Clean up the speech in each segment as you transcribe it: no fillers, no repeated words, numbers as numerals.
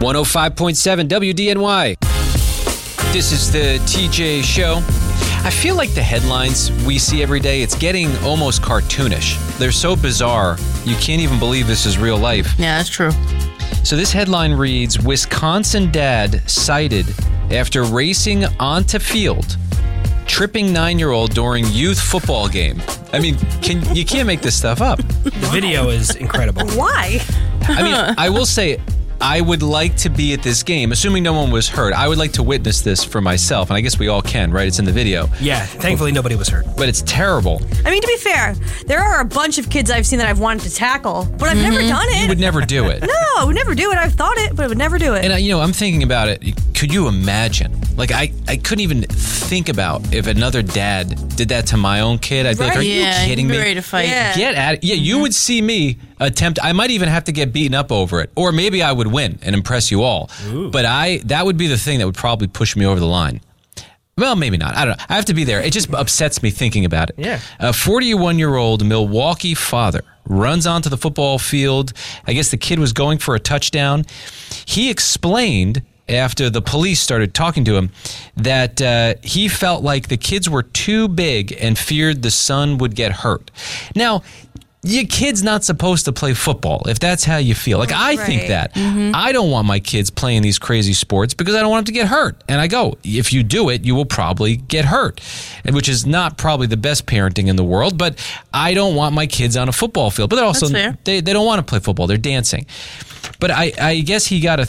105.7 WDNY. This is the TJ Show. I feel like the headlines we see every day, it's getting almost cartoonish. They're so bizarre, you can't even believe this is real life. Yeah, that's true. So this headline reads, Wisconsin dad cited after racing onto field, tripping 9-year-old during youth football game. I mean, you can't make this stuff up. The video is incredible. Why? I mean, I will say, I would like to be at this game, assuming no one was hurt. I would like to witness this for myself, and I guess we all can, right? It's in the video. Yeah, thankfully nobody was hurt. But it's terrible. I mean, to be fair, there are a bunch of kids I've seen that I've wanted to tackle, but I've never done it. You would never do it. No, I would never do it. I've thought it, but I would never do it. And, I'm thinking about it. Could you imagine? Like, I couldn't even think about if another dad did that to my own kid. I'd be like, are you kidding me? Ready to fight. Yeah. Get at it. Yeah, you would see me attempt. I might even have to get beaten up over it. Or maybe I would win and impress you all. Ooh. But that would be the thing that would probably push me over the line. Well, maybe not. I don't know. I have to be there. It just upsets me thinking about it. Yeah. A 41-year-old Milwaukee father runs onto the football field. I guess the kid was going for a touchdown. He explained, after the police started talking to him, that he felt like the kids were too big and feared the son would get hurt. Now, your kid's not supposed to play football, if that's how you feel. Like, I think that. Mm-hmm. I don't want my kids playing these crazy sports because I don't want them to get hurt. And I go, if you do it, you will probably get hurt, which is not probably the best parenting in the world, but I don't want my kids on a football field. But they're also, they don't want to play football. They're dancing. But I guess he got a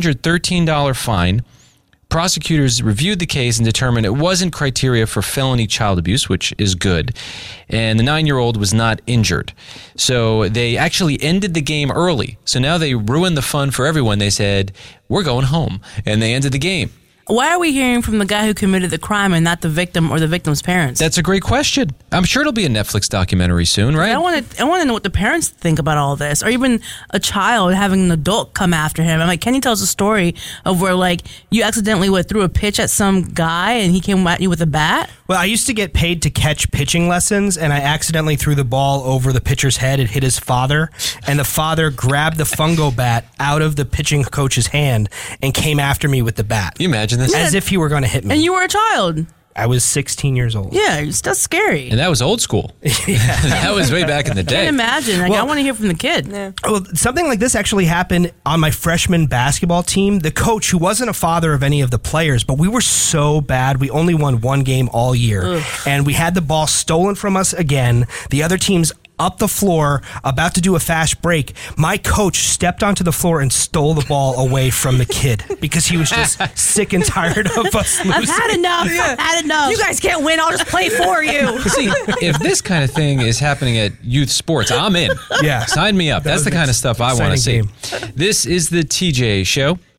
$313 fine. Prosecutors reviewed the case and determined it wasn't criteria for felony child abuse, which is good. And the 9-year-old was not injured. So they actually ended the game early. So now they ruined the fun for everyone. They said, we're going home. And they ended the game. Why are we hearing from the guy who committed the crime and not the victim or the victim's parents? That's a great question. I'm sure it'll be a Netflix documentary soon, right? I want to know what the parents think about all this, or even a child having an adult come after him. I'm like, Kenny tells a story of where, like, you accidentally threw a pitch at some guy and he came at you with a bat. Well, I used to get paid to catch pitching lessons, and I accidentally threw the ball over the pitcher's head. It hit his father, and the father grabbed the fungo bat out of the pitching coach's hand and came after me with the bat. Can you imagine this? As if he were going to hit me. And you were a child. I was 16 years old. Yeah, that's scary. And that was old school. That was way back in the day. I can't imagine. I want to hear from the kid. Yeah. Well, something like this actually happened on my freshman basketball team. The coach, who wasn't a father of any of the players, but we were so bad. We only won one game all year. Ugh. And we had the ball stolen from us again. The other team's up the floor, about to do a fast break. My coach stepped onto the floor and stole the ball away from the kid because he was just sick and tired of us losing. I've had enough. I've had enough. You guys can't win. I'll just play for you. See, if this kind of thing is happening at youth sports, I'm in. Yeah. Sign me up. That's the kind of stuff I want to see. Game. This is the TJ Show.